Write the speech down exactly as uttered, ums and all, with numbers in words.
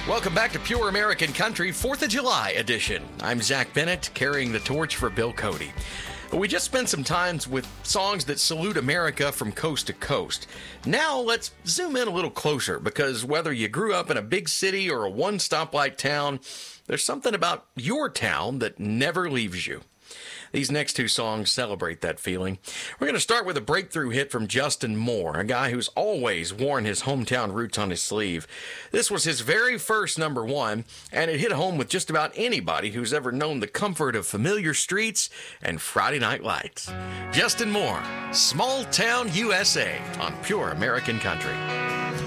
Welcome back to Pure American Country, fourth of July edition. I'm Zach Bennett, carrying the torch for Bill Cody. We just spent some time with songs that salute America from coast to coast. Now let's zoom in a little closer, because whether you grew up in a big city or a one-stoplight town, there's something about your town that never leaves you. These next two songs celebrate that feeling. We're going to start with a breakthrough hit from Justin Moore, a guy who's always worn his hometown roots on his sleeve. This was his very first number one, and it hit home with just about anybody who's ever known the comfort of familiar streets and Friday night lights. Justin Moore, Small Town U S A on Pure American Country.